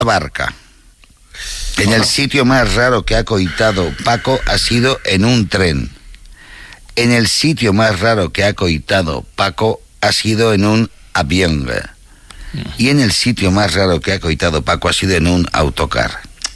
barca. En el sitio más raro que ha coitado Paco ha sido en un tren. En el sitio más raro que ha coitado Paco ha sido en un avión. Y en el sitio más raro que ha coitado Paco ha sido en un autocar.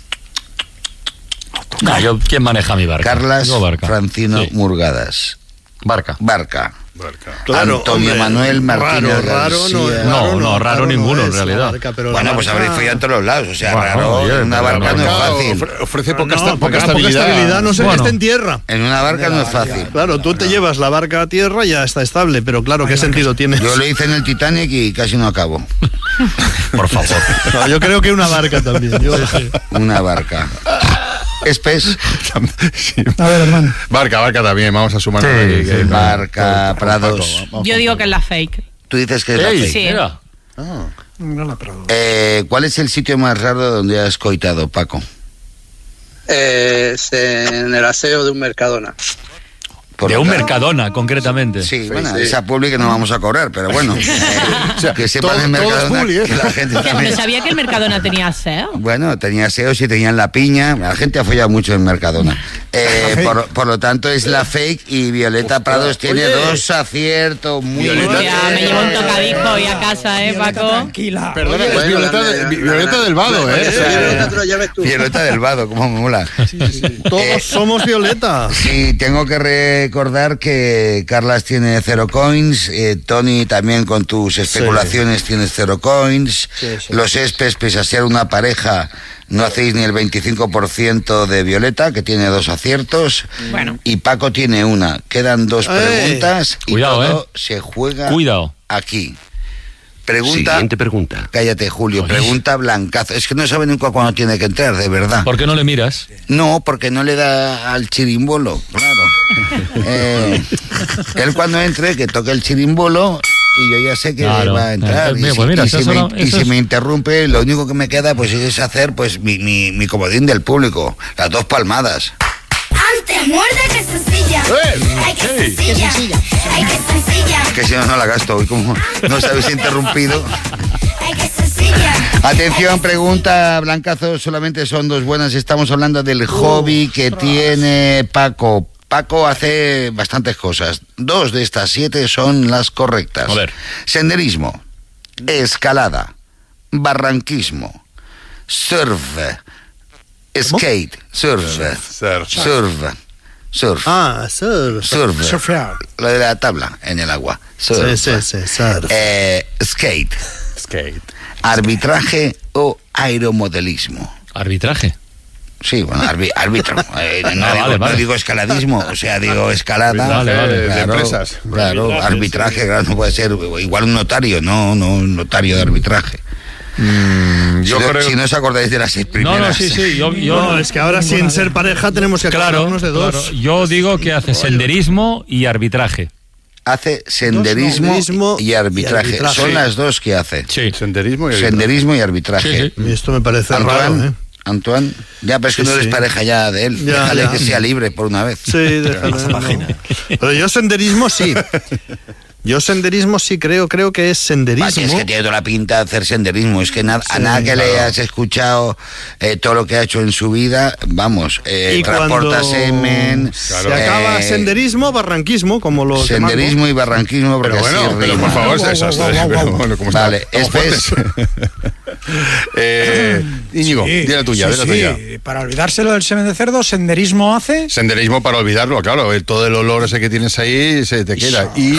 ¿Quién maneja mi barca? Carlas Francino Murgadas. Barca. Claro, Antonio hombre, Manuel Martínez raro ninguno en realidad. Barca, bueno, pues habréis follado en todos los lados. O sea, raro en una barca no es fácil. Ofrece poca estabilidad. No sé que esté en tierra. En una barca no es fácil. Claro, tú te llevas la barca a tierra y ya está estable, pero claro, ¿qué sentido tiene? Yo lo hice en el Titanic y casi no acabo. Por favor. No, yo creo que una barca también. Una barca. Espes. Sí. A ver, hermano. Barca también, vamos a sumar. Barca, Prados. Yo digo que es la fake. ¿Tú dices que es la fake? Sí. ¿Cuál es el sitio más raro donde has coitado, Paco? En el aseo de un Mercadona. De un Mercadona, concretamente. Sí, bueno, esa publi que no vamos a cobrar, pero bueno. Que sepan el Mercadona que la gente también... ¿No sabía que el Mercadona tenía aseo? Bueno, tenía aseo, sí, tenían la piña. La gente ha follado mucho en Mercadona. Por lo tanto, es la fake y Violeta Prados tiene 2 aciertos muy buenos. Me llevo un tocadijo y a casa, Paco. Tranquila. Perdona, es Violeta del Vado, Violeta del Vado, como mola. Sí. Todos somos Violeta. Sí, tengo que recordar que Carlas tiene 0 coins, Tony también con tus especulaciones tienes 0 coins, los Espes, pese a ser una pareja, no hacéis ni el 25% de Violeta, que tiene 2 aciertos, y Paco tiene 1. Quedan 2 preguntas y todo se juega aquí. Siguiente pregunta. Cállate, Julio. Pregunta Blancazo. Es que no sabe nunca cuándo tiene que entrar, de verdad. ¿Por qué no le miras? No, porque no le da al chirimbolo, claro. Él cuando entre, que toque el chirimbolo y yo ya sé que va a entrar. Y si me interrumpe, lo único que me queda pues es hacer pues mi comodín del público. Las 2 palmadas. Antes muerde que sencilla. Ay, que sencilla. Ay, que sencilla. Que si no la gasto hoy, como no se habéis interrumpido. Ay, que sencilla. Atención, pregunta Blancazo, solamente son 2 buenas. Estamos hablando del hobby que tiene Paco. Paco hace bastantes cosas. 2 de estas 7 son las correctas. A ver. Senderismo, escalada, barranquismo, surf, skate, surf. Surfear. Lo de la tabla en el agua. Surf. Surf. Skate. Arbitraje o aeromodelismo. ¿Arbitraje? Sí, bueno, árbitro. No digo escaladismo, o sea, digo escalada. Vale. Claro, de empresas. Claro, arbitraje, claro, no puede ser igual un notario, no un notario de arbitraje. Yo creo... Si no os acordáis de las 6 primeras. No, es que ahora sin ser pareja tenemos que acordarnos de 2. Claro. Yo digo que hace senderismo y arbitraje. Hace senderismo y arbitraje. Son las 2 que hace. Sí. Senderismo y arbitraje. Sí. Esto me parece raro, Antoine, ya, pero es que no eres pareja ya de él. Déjale que sea libre por una vez. Sí, déjale. Pero yo senderismo sí. Creo que es senderismo. Es que tiene toda la pinta de hacer senderismo. Es que a nada que le hayas escuchado todo lo que ha hecho en su vida, vamos, transporta semen. Se acaba senderismo, barranquismo, como los senderismo y barranquismo, porque pero por favor, vale, Íñigo, di la tuya. Para olvidárselo del semen de cerdo, senderismo hace. Senderismo para olvidarlo, claro. Todo el olor ese que tienes ahí se te queda. Y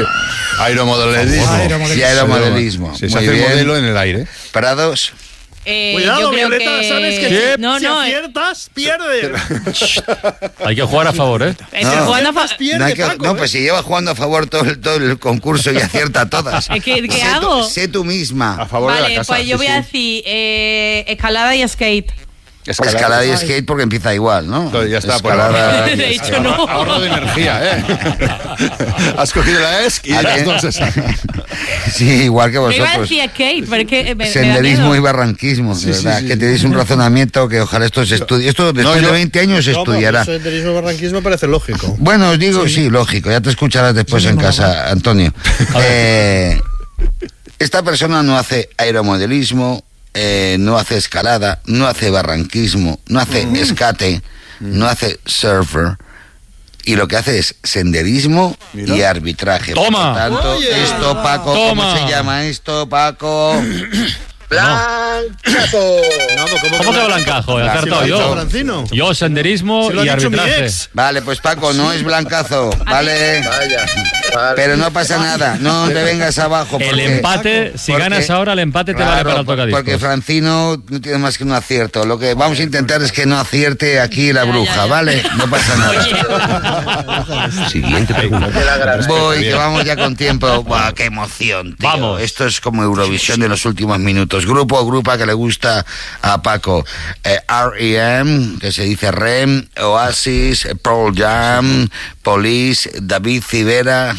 aeromodelismo. Se hace el modelo en el aire. Prados. Cuidado, yo creo Violeta, que... sabes que si aciertas, pierdes. Hay que jugar a favor, pues si lleva jugando a favor todo el concurso y acierta todas. ¿Qué hago? Sé tú misma. A favor de la casa. Pues yo voy a decir escalada y skate. Escalada y skate porque empieza igual, ¿no? Ya está. Escalada de hecho, no. Ahorro de energía, Has cogido la ESC y las 2 esas. Sí, igual que vosotros. Me iba a decir skate, pero es que senderismo y barranquismo, de verdad. Que tenéis un razonamiento que ojalá esto se estudie. Esto después de 20 años se estudiará. Senderismo y barranquismo parece lógico. Bueno, os digo, sí, lógico. Ya te escucharás después en casa, Antonio. Esta persona no hace aeromodelismo, no hace escalada, no hace barranquismo, no hace escate, no hace surfer. Y lo que hace es senderismo y arbitraje. ¡Toma! Por lo tanto, esto, Paco, ¿cómo se llama esto, Paco? ¡Blancazo! ¿Cómo que blancazo? He acertado yo. Francino. Yo senderismo Se lo y ha dicho mi arbitraje. ex. Vale, pues Paco, no es blancazo, ¿vale? Vaya. Vale. Pero no pasa nada, no te vengas abajo. El porque- empate, si porque- ganas ahora, el empate te Claro, vale para el tocadiscos. porque Francino no tiene más que un acierto. Lo que vamos a intentar es que no acierte aquí la bruja, ¿vale? No pasa nada. Siguiente pregunta. Voy, que vamos ya con tiempo. Buah, qué emoción, tío. Vamos. Esto es como Eurovisión de los últimos minutos. Grupo o grupa que le gusta a Paco. R.E.M., que se dice REM, Oasis, Pearl Jam, Police, David Civera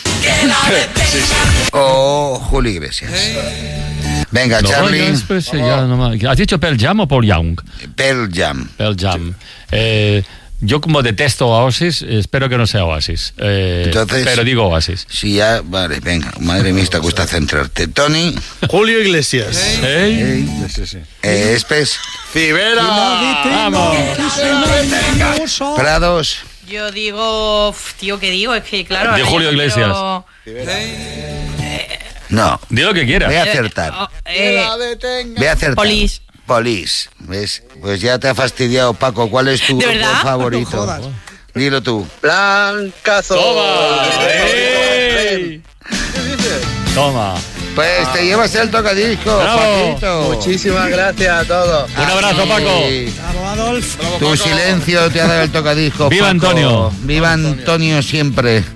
o Julio Iglesias. Venga, No, Charlie. yo después, ya no más. ¿Has dicho Pearl Jam o Paul Young? Pearl Jam. Pearl Jam. Yo como detesto Oasis, espero que no sea Oasis. Entonces- pero digo Oasis. Sí, ya, vale, venga. Madre mía, te cuesta centrarte. Tony, Julio Iglesias. ¿Eh? Espes, Civera. ¡Vamos! Prados. Yo digo, tío, ¿qué digo? Es que claro. De ahora Julio ya no Iglesias. quiero- No, Di lo que quieras. voy a acertar. Voy a acertar. Police. Police, ¿ves? Pues ya te ha fastidiado, Paco. ¿Cuál es tu ¿De grupo verdad? favorito? Dilo tú. ¡Blancazo! ¡Ey! Toma. Pues te llevas el tocadisco, Bravo. Paquito. Muchísimas gracias a todos. Un abrazo, Paco. Bravo, Adolf. Tu silencio te ha dado el tocadisco. ¡Viva Paco. Antonio! ¡Viva Antonio siempre!